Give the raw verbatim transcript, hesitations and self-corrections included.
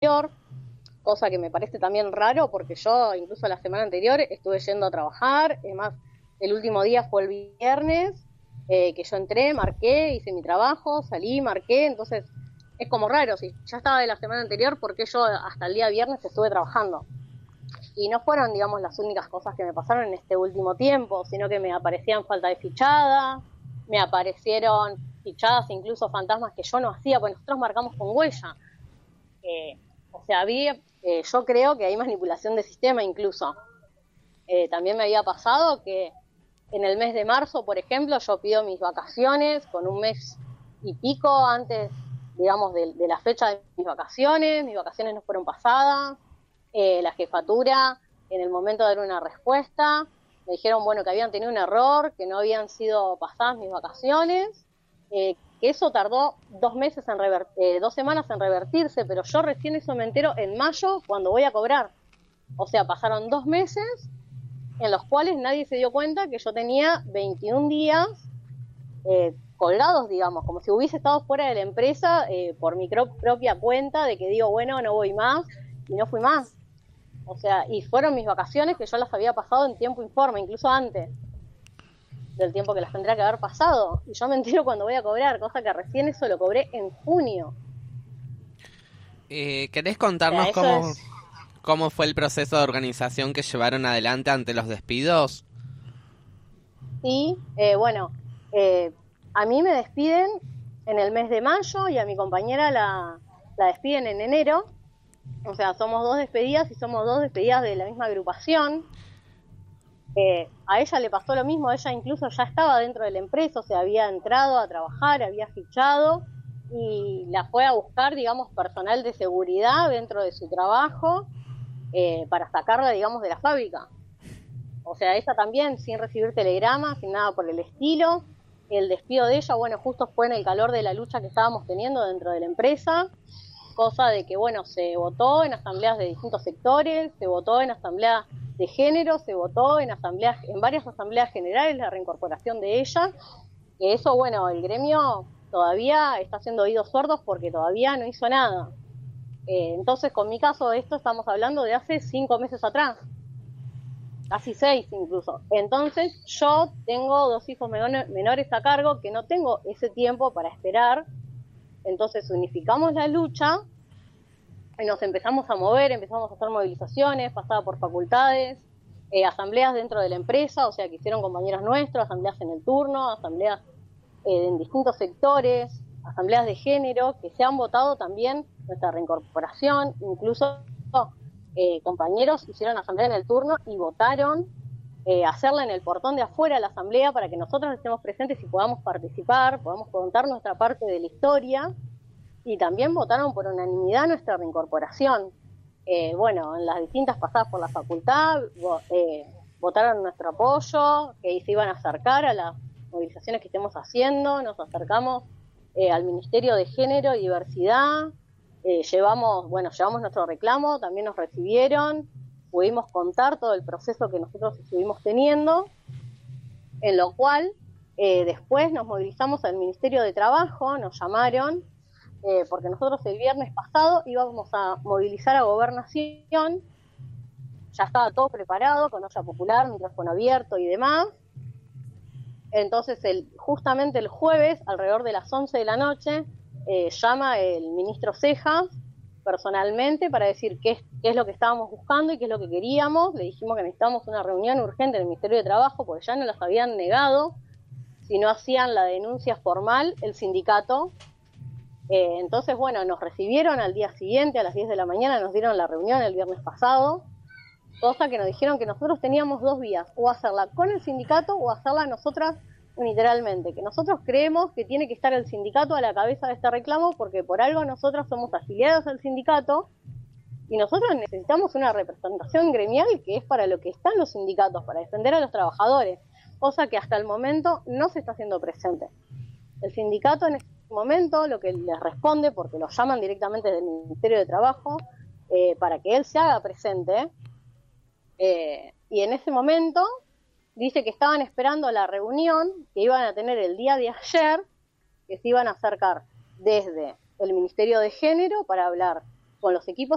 anterior, cosa que me parece también raro porque yo incluso la semana anterior estuve yendo a trabajar, además el último día fue el viernes, eh, que yo entré, marqué, hice mi trabajo, salí, marqué, entonces es como raro, si ya estaba de la semana anterior, ¿por qué yo hasta el día viernes estuve trabajando? Y no fueron, digamos, las únicas cosas que me pasaron en este último tiempo, sino que me aparecían falta de fichada, me aparecieron fichadas, incluso fantasmas que yo no hacía, pues nosotros marcamos con huella. Eh, o sea, había, eh, yo creo que hay manipulación de sistema incluso. Eh, también me había pasado que en el mes de marzo, por ejemplo, yo pido mis vacaciones con un mes y pico antes, digamos, de, de la fecha de mis vacaciones, mis vacaciones no fueron pasadas. Eh, la jefatura, en el momento de dar una respuesta, me dijeron, bueno, que habían tenido un error, que no habían sido pasadas mis vacaciones, eh, que eso tardó dos meses en rever- eh, dos semanas en revertirse, pero yo recién eso me entero en mayo cuando voy a cobrar. O sea, pasaron dos meses en los cuales nadie se dio cuenta que yo tenía veintiún días eh, colgados, digamos, como si hubiese estado fuera de la empresa eh, por mi cro- propia cuenta, de que digo, bueno, no voy más, y no fui más. O sea, y fueron mis vacaciones que yo las había pasado en tiempo informe, incluso antes del tiempo que las tendría que haber pasado. Y yo me entero cuando voy a cobrar, cosa que recién eso lo cobré en junio. Eh, ¿Querés O sea, contarnos eso cómo, es... cómo fue el proceso de organización que llevaron adelante ante los despidos? Sí, eh, bueno, eh, a mí me despiden en el mes de mayo y a mi compañera la, la despiden en enero. O sea, somos dos despedidas y somos dos despedidas de la misma agrupación. Eh, a ella le pasó lo mismo, ella incluso ya estaba dentro de la empresa, o sea, había entrado a trabajar, había fichado y la fue a buscar, digamos, personal de seguridad dentro de su trabajo eh, para sacarla, digamos, de la fábrica. O sea, ella también, sin recibir telegramas, sin nada por el estilo. El despido de ella, bueno, justo fue en el calor de la lucha que estábamos teniendo dentro de la empresa, cosa de que, bueno, se votó en asambleas de distintos sectores, se votó en asambleas de género, se votó en asambleas, en varias asambleas generales la reincorporación de ella, que eso, bueno, el gremio todavía está haciendo oídos sordos porque todavía no hizo nada. Eh, entonces, con mi caso, de esto estamos hablando de hace cinco meses atrás, casi seis incluso. Entonces, yo tengo dos hijos menores a cargo que no tengo ese tiempo para esperar. Entonces, unificamos la lucha y nos empezamos a mover, empezamos a hacer movilizaciones, pasaba por facultades, eh, asambleas dentro de la empresa, o sea, que hicieron compañeros nuestros, asambleas en el turno, asambleas eh, en distintos sectores, asambleas de género, que se han votado también nuestra reincorporación, incluso eh, compañeros hicieron asamblea en el turno y votaron eh, hacerla en el portón de afuera de la asamblea para que nosotros estemos presentes y podamos participar, podamos contar nuestra parte de la historia. Y también votaron por unanimidad nuestra reincorporación. Eh, bueno, en las distintas pasadas por la facultad, eh, votaron nuestro apoyo, que se iban a acercar a las movilizaciones que estemos haciendo, nos acercamos eh, al Ministerio de Género y Diversidad, eh, llevamos, bueno, llevamos nuestro reclamo, también nos recibieron, pudimos contar todo el proceso que nosotros estuvimos teniendo, en lo cual eh, después nos movilizamos al Ministerio de Trabajo, nos llamaron, Eh, porque nosotros el viernes pasado íbamos a movilizar a Gobernación, ya estaba todo preparado, con olla popular, micrófono abierto y demás. Entonces, el, justamente el jueves, alrededor de las once de la noche, eh, llama el ministro Cejas personalmente para decir qué es, qué es lo que estábamos buscando y qué es lo que queríamos. Le dijimos que necesitábamos una reunión urgente en el Ministerio de Trabajo porque ya no las habían negado si no hacían la denuncia formal el sindicato. Eh, entonces, bueno, nos recibieron al día siguiente, a las diez de la mañana, nos dieron la reunión el viernes pasado, cosa que nos dijeron que nosotros teníamos dos vías, o hacerla con el sindicato o hacerla nosotras unilateralmente, que nosotros creemos que tiene que estar el sindicato a la cabeza de este reclamo porque por algo nosotras somos afiliadas al sindicato y nosotros necesitamos una representación gremial que es para lo que están los sindicatos, para defender a los trabajadores, cosa que hasta el momento no se está haciendo presente. El sindicato en este momento lo que les responde, porque lo llaman directamente del Ministerio de Trabajo, eh, para que él se haga presente, eh, y en ese momento dice que estaban esperando la reunión que iban a tener el día de ayer, que se iban a acercar desde el Ministerio de Género para hablar con los equipos